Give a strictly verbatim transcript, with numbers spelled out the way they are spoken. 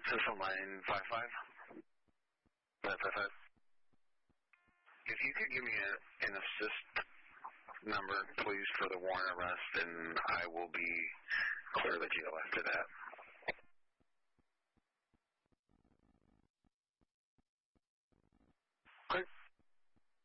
System line five five. Five five five. If you could give me a, an assist number, please, for the warrant arrest, and I will be clear of the jail after that.